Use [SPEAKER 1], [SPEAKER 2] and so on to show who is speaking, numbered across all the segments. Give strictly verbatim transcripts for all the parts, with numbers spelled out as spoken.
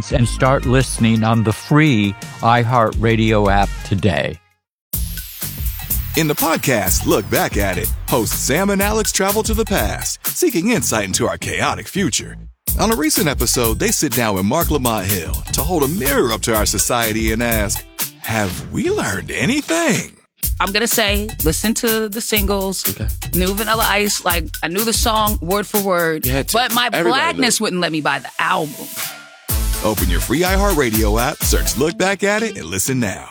[SPEAKER 1] iTunes and start listening on the free iHeartRadio app today.
[SPEAKER 2] In the podcast, Look Back at It, hosts Sam and Alex travel to the past, seeking insight into our chaotic future. On a recent episode, they sit down with Mark Lamont Hill to hold a mirror up to our society and ask, have we learned anything?
[SPEAKER 3] I'm going to say, listen to the singles, okay. New Vanilla Ice, like, I knew the song word for word, but my blackness wouldn't let me buy the album.
[SPEAKER 2] Open your free iHeartRadio app, search Look Back at It, and listen now.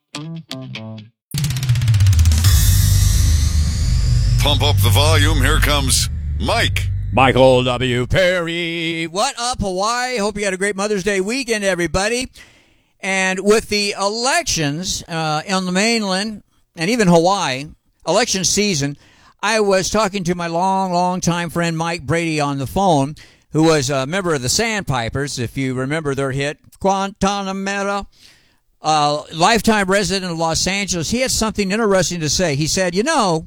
[SPEAKER 4] Pump up the volume. Here comes Mike.
[SPEAKER 5] Michael W. Perry. What up, Hawaii? Hope you had a great Mother's Day weekend, everybody. And with the elections uh, on the mainland and even Hawaii, election season, I was talking to my long, long time friend Mike Brady on the phone, who was a member of the Sandpipers, if you remember their hit, Guantanamera, uh, lifetime resident of Los Angeles. He had something interesting to say. He said, you know,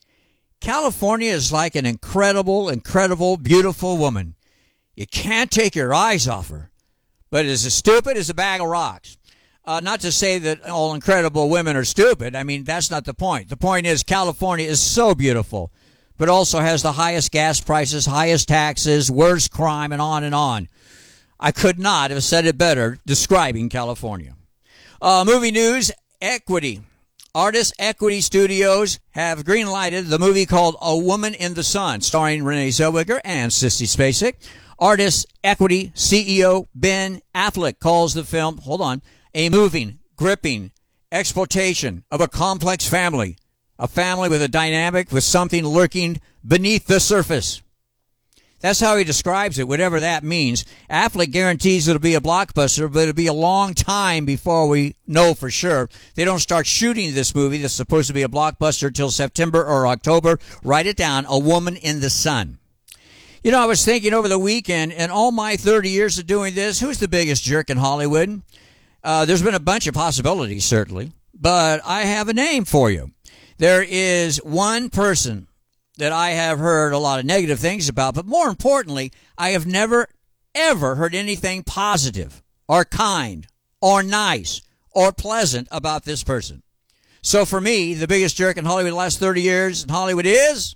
[SPEAKER 5] California is like an incredible, incredible, beautiful woman. You can't take your eyes off her, but it's as stupid as a bag of rocks. Uh, not to say that all incredible women are stupid. I mean, that's not the point. The point is California is so beautiful, but also has the highest gas prices, highest taxes, worst crime, and on and on. I could not have said it better describing California. Uh, movie news, Equity. Artist Equity Studios have green-lighted the movie called A Woman in the Sun, starring Renee Zellweger and Sissy Spacek. Artist Equity C E O Ben Affleck calls the film, hold on, a moving, gripping exploitation of a complex family, a family with a dynamic with something lurking beneath the surface. That's how he describes it, whatever that means. Affleck guarantees it'll be a blockbuster, but it'll be a long time before we know for sure. They don't start shooting this movie that's supposed to be a blockbuster until September or October. Write it down, A Woman in the Sun. You know, I was thinking over the weekend, in all my thirty years of doing this, who's the biggest jerk in Hollywood? Uh, there's been a bunch of possibilities, certainly, but I have a name for you. There is one person that I have heard a lot of negative things about, but more importantly, I have never, ever heard anything positive or kind or nice or pleasant about this person. So for me, the biggest jerk in Hollywood the last thirty years in Hollywood is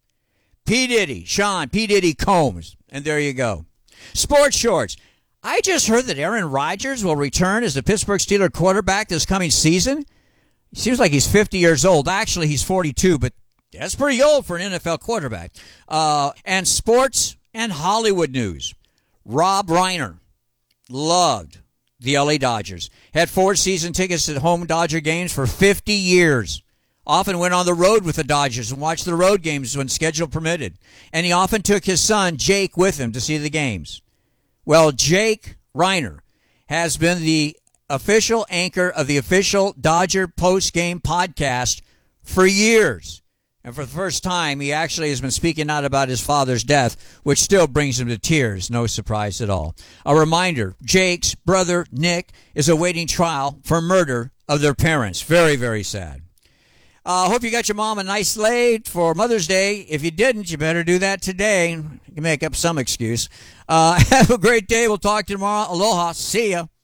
[SPEAKER 5] P. Diddy, Sean P. Diddy Combs. And there you go. Sports shorts. I just heard that Aaron Rodgers will return as the Pittsburgh Steelers quarterback this coming season. It seems like he's fifty years old. Actually, he's forty-two, but that's pretty old for an N F L quarterback. Uh, and sports and Hollywood news. Rob Reiner loved the L A Dodgers. Had four season tickets at home Dodger games for fifty years. Often went on the road with the Dodgers and watched the road games when schedule permitted. And he often took his son, Jake, with him to see the games. Well, Jake Reiner has been the official anchor of the official Dodger post-game podcast for years. And for the first time, he actually has been speaking out about his father's death, which still brings him to tears. No surprise at all. A reminder, Jake's brother, Nick, is awaiting trial for murder of their parents. Very, very sad. I uh, hope you got your mom a nice sleigh for Mother's Day. If you didn't, you better do that today. You can make up some excuse. Uh, have a great day. We'll talk to you tomorrow. Aloha. See ya.